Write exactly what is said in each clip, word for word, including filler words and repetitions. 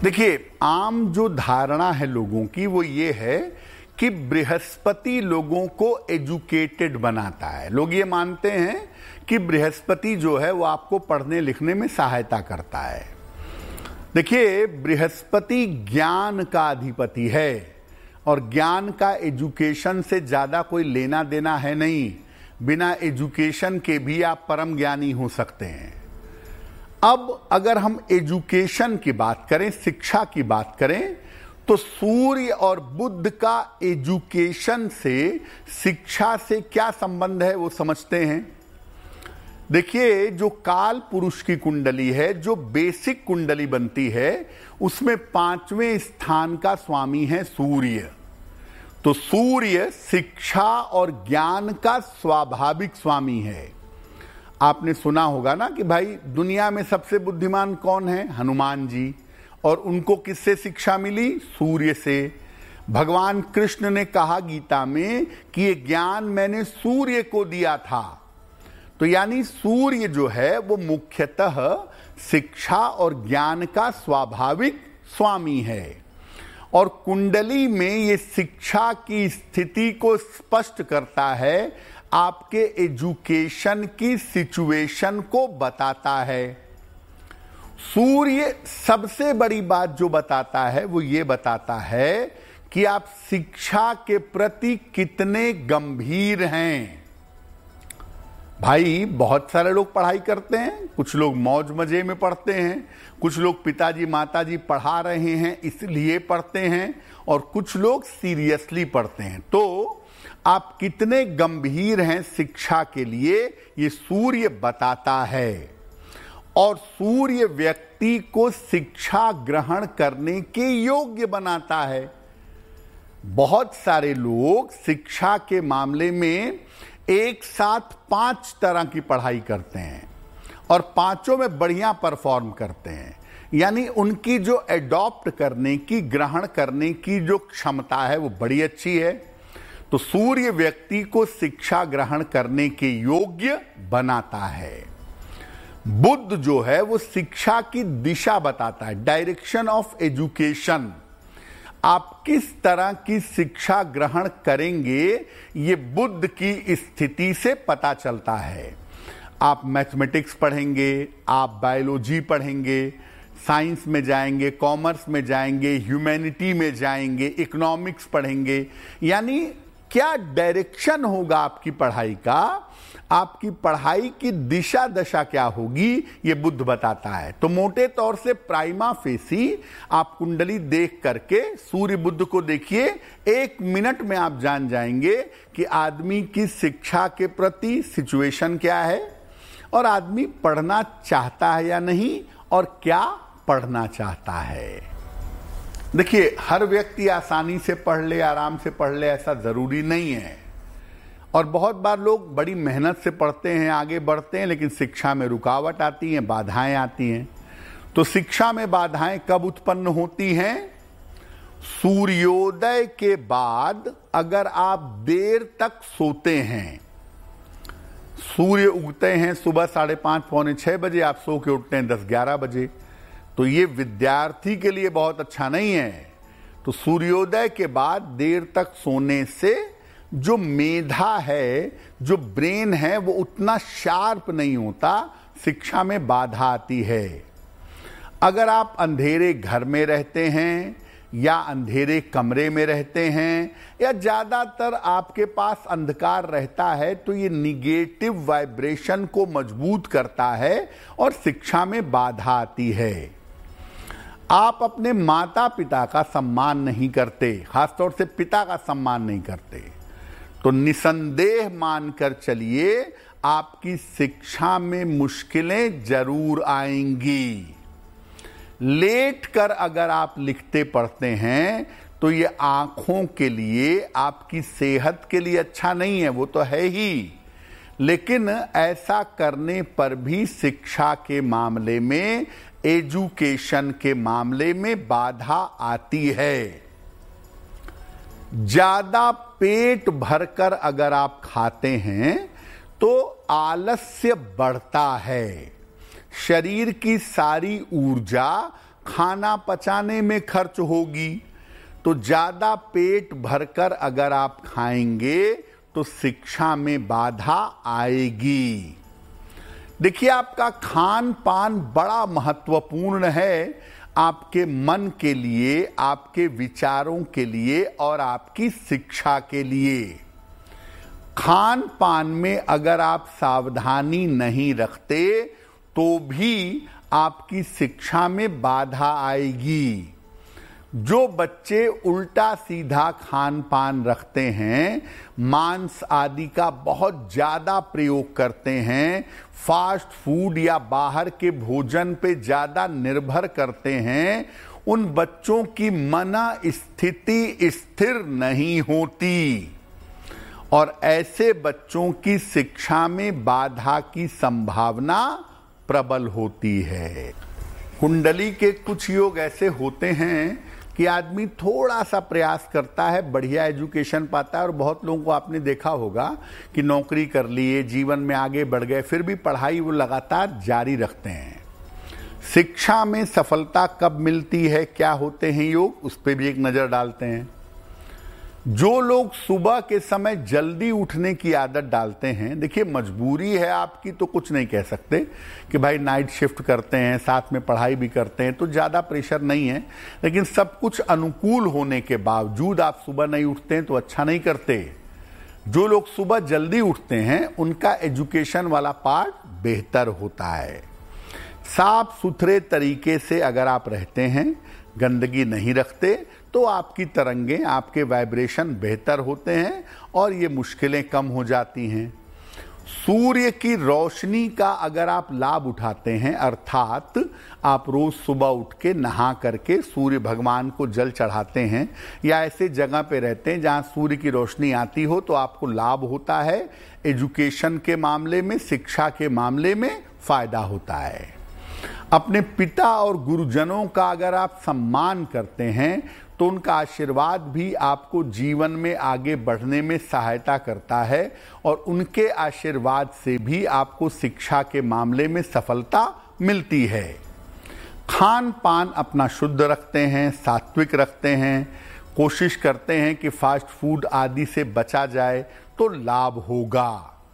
देखिए, आम जो धारणा है लोगों की वो ये है कि बृहस्पति लोगों को एजुकेटेड बनाता है। लोग ये मानते हैं कि बृहस्पति जो है वो आपको पढ़ने लिखने में सहायता करता है। देखिए, बृहस्पति ज्ञान का अधिपति है और ज्ञान का एजुकेशन से ज्यादा कोई लेना देना है नहीं। बिना एजुकेशन के भी आप परम ज्ञानी हो सकते हैं। अब अगर हम एजुकेशन की बात करें, शिक्षा की बात करें, तो सूर्य और बुध का एजुकेशन से, शिक्षा से क्या संबंध है वो समझते हैं। देखिए, जो काल पुरुष की कुंडली है, जो बेसिक कुंडली बनती है, उसमें पांचवें स्थान का स्वामी है सूर्य। तो सूर्य शिक्षा और ज्ञान का स्वाभाविक स्वामी है। आपने सुना होगा ना कि भाई दुनिया में सबसे बुद्धिमान कौन है? हनुमान जी। और उनको किससे शिक्षा मिली? सूर्य से। भगवान कृष्ण ने कहा गीता में कि ये ज्ञान मैंने सूर्य को दिया था। तो यानी सूर्य जो है वो मुख्यतः शिक्षा और ज्ञान का स्वाभाविक स्वामी है। और कुंडली में ये शिक्षा की स्थिति को स्पष्ट करता है, आपके एजुकेशन की सिचुएशन को बताता है। सूर्य सबसे बड़ी बात जो बताता है वो ये बताता है कि आप शिक्षा के प्रति कितने गंभीर हैं। भाई, बहुत सारे लोग पढ़ाई करते हैं, कुछ लोग मौज मजे में पढ़ते हैं, कुछ लोग पिताजी माताजी पढ़ा रहे हैं इसलिए पढ़ते हैं, और कुछ लोग सीरियसली पढ़ते हैं। तो आप कितने गंभीर हैं शिक्षा के लिए, ये सूर्य बताता है। और सूर्य व्यक्ति को शिक्षा ग्रहण करने के योग्य बनाता है। बहुत सारे लोग शिक्षा के मामले में एक साथ पांच तरह की पढ़ाई करते हैं और पांचों में बढ़िया परफॉर्म करते हैं। यानी उनकी जो एडॉप्ट करने की, ग्रहण करने की जो क्षमता है वो बड़ी अच्छी है। तो सूर्य व्यक्ति को शिक्षा ग्रहण करने के योग्य बनाता है। बुध जो है वो शिक्षा की दिशा बताता है, डायरेक्शन ऑफ एजुकेशन। आप किस तरह की शिक्षा ग्रहण करेंगे ये बुध की स्थिति से पता चलता है। आप मैथमेटिक्स पढ़ेंगे, आप बायोलॉजी पढ़ेंगे, साइंस में जाएंगे, कॉमर्स में जाएंगे, ह्यूमैनिटी में जाएंगे, इकोनॉमिक्स पढ़ेंगे, यानी क्या डायरेक्शन होगा आपकी पढ़ाई का, आपकी पढ़ाई की दिशा दशा क्या होगी, ये बुध बताता है। तो मोटे तौर से प्राइमा फेसी आप कुंडली देख करके सूर्य बुध को देखिए, एक मिनट में आप जान जाएंगे कि आदमी की शिक्षा के प्रति सिचुएशन क्या है और आदमी पढ़ना चाहता है या नहीं और क्या पढ़ना चाहता है। देखिए, हर व्यक्ति आसानी से पढ़ ले, आराम से पढ़ ले, ऐसा जरूरी नहीं है। और बहुत बार लोग बड़ी मेहनत से पढ़ते हैं, आगे बढ़ते हैं, लेकिन शिक्षा में रुकावट आती है, बाधाएं आती हैं। तो शिक्षा में बाधाएं कब उत्पन्न होती हैं? सूर्योदय के बाद अगर आप देर तक सोते हैं, सूर्य उगते हैं सुबह साढ़े पांच पौने छह बजे, आप सो के उठते हैं दस ग्यारह बजे, तो ये विद्यार्थी के लिए बहुत अच्छा नहीं है। तो सूर्योदय के बाद देर तक सोने से जो मेधा है, जो ब्रेन है, वो उतना शार्प नहीं होता, शिक्षा में बाधा आती है। अगर आप अंधेरे घर में रहते हैं या अंधेरे कमरे में रहते हैं या ज्यादातर आपके पास अंधकार रहता है, तो ये निगेटिव वाइब्रेशन को मजबूत करता है और शिक्षा में बाधा आती है। आप अपने माता पिता का सम्मान नहीं करते, खासतौर से पिता का सम्मान नहीं करते, तो निसंदेह मानकर चलिए आपकी शिक्षा में मुश्किलें जरूर आएंगी। लेट कर अगर आप लिखते पढ़ते हैं तो ये आंखों के लिए, आपकी सेहत के लिए अच्छा नहीं है, वो तो है ही। लेकिन ऐसा करने पर भी शिक्षा के मामले में, एजुकेशन के मामले में बाधा आती है। ज्यादा पेट भरकर अगर आप खाते हैं तो आलस्य बढ़ता है, शरीर की सारी ऊर्जा खाना पचाने में खर्च होगी। तो ज्यादा पेट भरकर अगर आप खाएंगे तो शिक्षा में बाधा आएगी। देखिए, आपका खान पान बड़ा महत्वपूर्ण है आपके मन के लिए, आपके विचारों के लिए और आपकी शिक्षा के लिए। खान पान में अगर आप सावधानी नहीं रखते तो भी आपकी शिक्षा में बाधा आएगी। जो बच्चे उल्टा सीधा खान पान रखते हैं, मांस आदि का बहुत ज्यादा प्रयोग करते हैं, फास्ट फूड या बाहर के भोजन पे ज्यादा निर्भर करते हैं, उन बच्चों की मन स्थिति स्थिर नहीं होती और ऐसे बच्चों की शिक्षा में बाधा की संभावना प्रबल होती है। कुंडली के कुछ योग ऐसे होते हैं कि आदमी थोड़ा सा प्रयास करता है, बढ़िया एजुकेशन पाता है और बहुत लोगों को आपने देखा होगा कि नौकरी कर लिए, जीवन में आगे बढ़ गए, फिर भी पढ़ाई वो लगातार जारी रखते हैं। शिक्षा में सफलता कब मिलती है, क्या होते हैं योग, उस पर भी एक नजर डालते हैं। जो लोग सुबह के समय जल्दी उठने की आदत डालते हैं, देखिए मजबूरी है आपकी तो कुछ नहीं कह सकते कि भाई नाइट शिफ्ट करते हैं, साथ में पढ़ाई भी करते हैं, तो ज्यादा प्रेशर नहीं है, लेकिन सब कुछ अनुकूल होने के बावजूद आप सुबह नहीं उठते हैं तो अच्छा नहीं करते। जो लोग सुबह जल्दी उठते हैं उनका एजुकेशन वाला पार्ट बेहतर होता है। साफ सुथरे तरीके से अगर आप रहते हैं, गंदगी नहीं रखते, तो आपकी तरंगें, आपके वाइब्रेशन बेहतर होते हैं और ये मुश्किलें कम हो जाती हैं। सूर्य की रोशनी का अगर आप लाभ उठाते हैं, अर्थात आप रोज सुबह उठ के नहा करके सूर्य भगवान को जल चढ़ाते हैं या ऐसे जगह पे रहते हैं जहां सूर्य की रोशनी आती हो, तो आपको लाभ होता है। एजुकेशन के मामले में, शिक्षा के मामले में फायदा होता है। अपने पिता और गुरुजनों का अगर आप सम्मान करते हैं तो उनका आशीर्वाद भी आपको जीवन में आगे बढ़ने में सहायता करता है और उनके आशीर्वाद से भी आपको शिक्षा के मामले में सफलता मिलती है। खान पान अपना शुद्ध रखते हैं, सात्विक रखते हैं, कोशिश करते हैं कि फास्ट फूड आदि से बचा जाए तो लाभ होगा।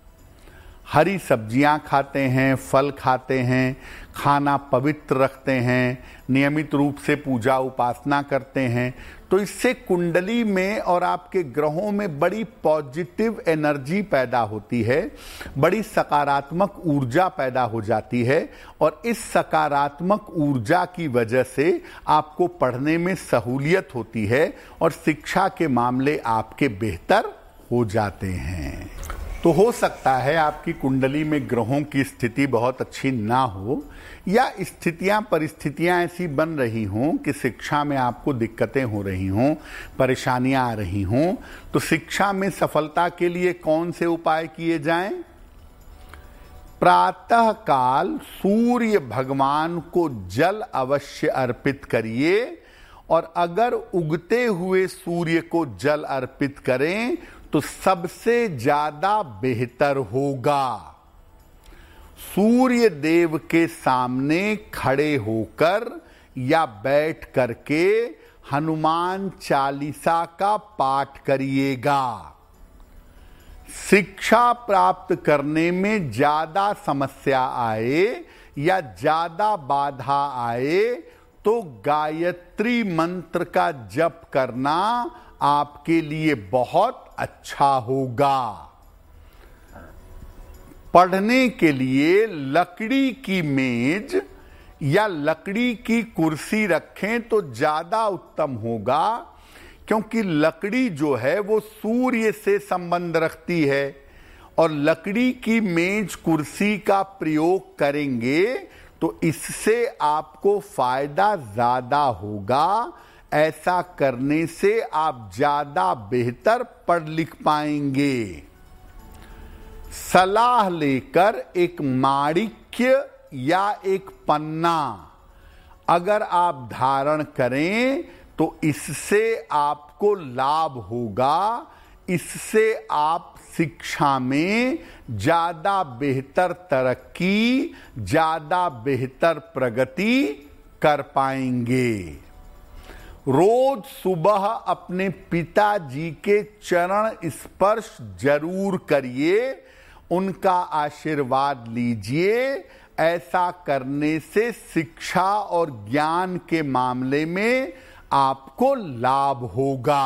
हरी सब्जियां खाते हैं, फल खाते हैं, खाना पवित्र रखते हैं, नियमित रूप से पूजा उपासना करते हैं, तो इससे कुंडली में और आपके ग्रहों में बड़ी पॉजिटिव एनर्जी पैदा होती है, बड़ी सकारात्मक ऊर्जा पैदा हो जाती है और इस सकारात्मक ऊर्जा की वजह से आपको पढ़ने में सहूलियत होती है और शिक्षा के मामले आपके बेहतर हो जाते हैं। तो हो सकता है आपकी कुंडली में ग्रहों की स्थिति बहुत अच्छी ना हो या स्थितियां परिस्थितियां ऐसी बन रही हों कि शिक्षा में आपको दिक्कतें हो रही हों, परेशानियां आ रही हों। तो शिक्षा में सफलता के लिए कौन से उपाय किए जाएं? प्रातः काल सूर्य भगवान को जल अवश्य अर्पित करिए और अगर उगते हुए सूर्य को जल अर्पित करें तो सबसे ज्यादा बेहतर होगा। सूर्य देव के सामने खड़े होकर या बैठ करके हनुमान चालीसा का पाठ करिएगा। शिक्षा प्राप्त करने में ज्यादा समस्या आए या ज्यादा बाधा आए तो गायत्री मंत्र का जप करना आपके लिए बहुत अच्छा होगा। पढ़ने के लिए लकड़ी की मेज या लकड़ी की कुर्सी रखें तो ज्यादा उत्तम होगा, क्योंकि लकड़ी जो है वो सूर्य से संबंध रखती है और लकड़ी की मेज कुर्सी का प्रयोग करेंगे तो इससे आपको फायदा ज्यादा होगा। ऐसा करने से आप ज्यादा बेहतर पढ़ लिख पाएंगे। सलाह लेकर एक माणिक्य या एक पन्ना अगर आप धारण करें तो इससे आपको लाभ होगा। इससे आप शिक्षा में ज्यादा बेहतर तरक्की, ज्यादा बेहतर प्रगति कर पाएंगे। रोज सुबह अपने पिताजी के चरण स्पर्श जरूर करिए, उनका आशीर्वाद लीजिए। ऐसा करने से शिक्षा और ज्ञान के मामले में आपको लाभ होगा।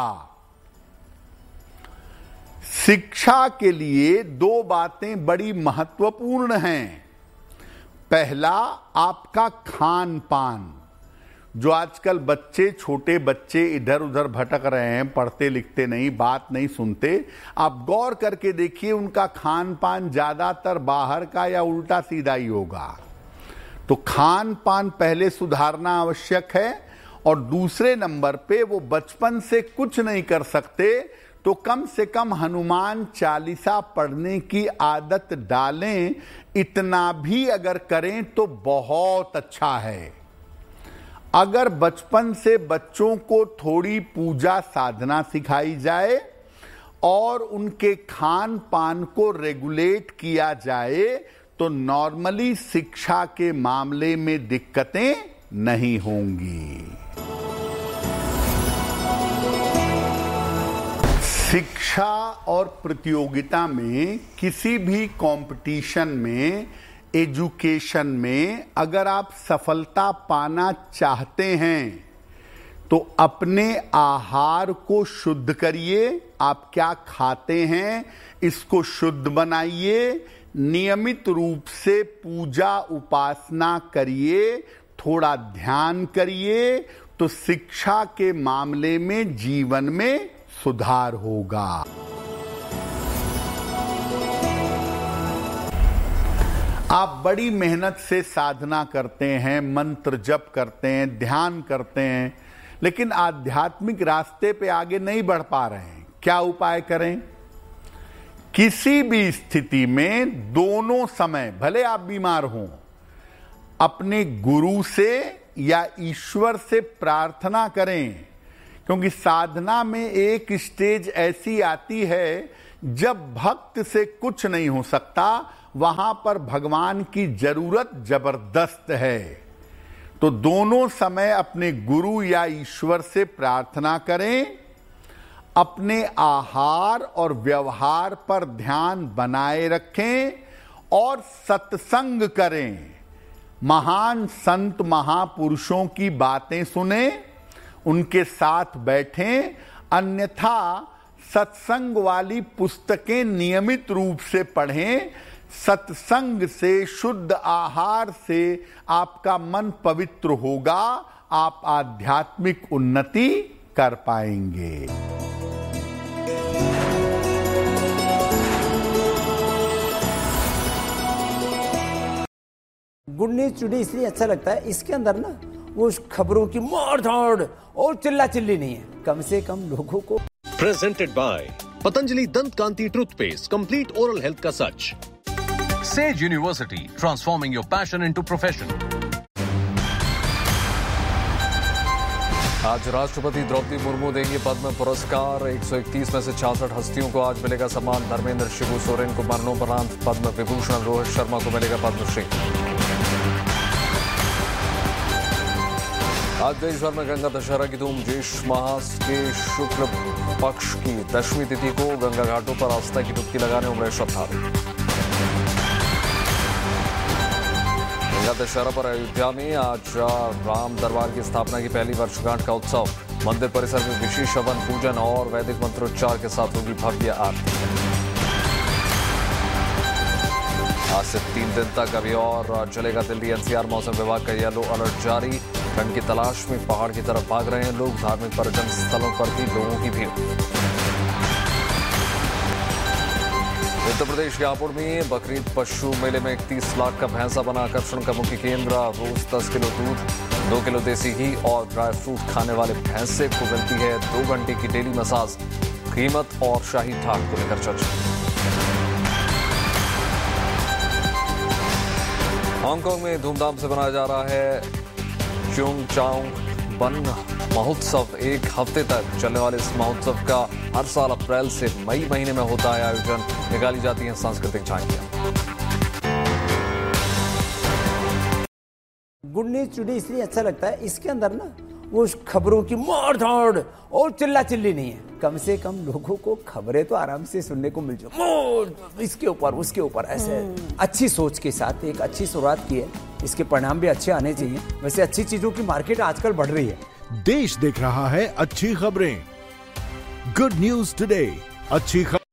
शिक्षा के लिए दो बातें बड़ी महत्वपूर्ण हैं। पहला, आपका खान पान। जो आजकल बच्चे, छोटे बच्चे इधर उधर भटक रहे हैं, पढ़ते लिखते नहीं, बात नहीं सुनते, आप गौर करके देखिए उनका खान पान ज्यादातर बाहर का या उल्टा सीधा ही होगा। तो खान पान पहले सुधारना आवश्यक है। और दूसरे नंबर पे वो बचपन से कुछ नहीं कर सकते तो कम से कम हनुमान चालीसा पढ़ने की आदत डालें। इतना भी अगर करें तो बहुत अच्छा है। अगर बचपन से बच्चों को थोड़ी पूजा साधना सिखाई जाए और उनके खान पान को रेगुलेट किया जाए तो नॉर्मली शिक्षा के मामले में दिक्कतें नहीं होंगी। शिक्षा और प्रतियोगिता में, किसी भी कंपटीशन में, एजुकेशन में अगर आप सफलता पाना चाहते हैं तो अपने आहार को शुद्ध करिए। आप क्या खाते हैं इसको शुद्ध बनाइए। नियमित रूप से पूजा उपासना करिए, थोड़ा ध्यान करिए, तो शिक्षा के मामले में जीवन में सुधार होगा। आप बड़ी मेहनत से साधना करते हैं, मंत्र जप करते हैं, ध्यान करते हैं, लेकिन आध्यात्मिक रास्ते पे आगे नहीं बढ़ पा रहे हैं। क्या उपाय करें? किसी भी स्थिति में दोनों समय, भले आप बीमार हों, अपने गुरु से या ईश्वर से प्रार्थना करें। क्योंकि साधना में एक स्टेज ऐसी आती है जब भक्त से कुछ नहीं हो सकता, वहां पर भगवान की जरूरत जबरदस्त है। तो दोनों समय अपने गुरु या ईश्वर से प्रार्थना करें। अपने आहार और व्यवहार पर ध्यान बनाए रखें और सत्संग करें। महान संत महापुरुषों की बातें सुने, उनके साथ बैठें। अन्यथा सत्संग वाली पुस्तकें नियमित रूप से पढ़ें। सत्संग से, शुद्ध आहार से आपका मन पवित्र होगा, आप आध्यात्मिक उन्नति कर पाएंगे। गुड न्यूज टुडे इसलिए अच्छा लगता है, इसके अंदर ना वो खबरों की मार धाड़ और चिल्ला चिल्ली नहीं है, कम से कम लोगों को। प्रेजेंटेड बाय पतंजलि दंत कांति टूथपेस्ट, कंप्लीट ओरल हेल्थ का सच। Says university, transforming your passion into profession. आज राष्ट्रपति द्रौपदी मुर्मू देंगे पद्म पुरस्कार। एक सौ इकतीस में से छियासठ हस्तियों को आज मिलेगा सम्मान। धर्मेंद्र, शिबू सोरेन को मरणोपरांत पद्म विभूषण, रोहित शर्मा को मिलेगा पद्मश्री। आज देश भर में गंगा दशहरा की धूम। ज्येष्ठ माह के शुक्ल पक्ष की दशमी तिथि को गंगा घाटों पर आस्था की डुबकी लगाने उमड़े श्रद्धालु। गंगा दशहरा पर अयोध्या में आज राम दरबार की स्थापना की पहली वर्षगांठ का उत्सव। मंदिर परिसर में विशेष हवन, पूजन और वैदिक मंत्रोच्चार के साथ होगी भव्य आरती। आज से तीन दिन तक अभी और चलेगा दिल्ली एनसीआर मौसम विभाग का येलो अलर्ट जारी। ठंड की तलाश में पहाड़ की तरफ भाग रहे हैं लोग। धार्मिक पर्यटन स्थलों पर भी लोगों की भीड़। उत्तर प्रदेश के हापुड़ में बकरीद पशु मेले में इकतीस लाख का भैंसा बना आकर्षण का मुख्य केंद्र। रोज दस किलो दूध, दो किलो देसी घी और ड्राई फ्रूट खाने वाले भैंसे को मिलती है दो घंटे की डेली मसाज। कीमत और शाही ठाक को लेकर चर्चा। हांगकांग में धूमधाम से मनाया जा रहा है च्योंगचांग बन महोत्सव। एक हफ्ते तक चलने वाले इस महोत्सव का हर साल अप्रैल से मई महीने में होता है आयोजन। निकाली जाती हैं सांस्कृतिक झांकियां। गुड न्यूज टुडे इसलिए अच्छा लगता है, इसके अंदर ना वो खबरों की मार धाड़ और चिल्ला चिल्ली नहीं है। कम से कम लोगों को खबरें तो आराम से सुनने को मिल जाए, इसके ऊपर उसके ऊपर ऐसे अच्छी सोच के साथ एक अच्छी शुरुआत की है, इसके परिणाम भी अच्छे आने चाहिए। वैसे अच्छी चीजों की मार्केट आजकल बढ़ रही है। देश देख रहा है अच्छी खबरें। गुड न्यूज टुडे, अच्छी खबर।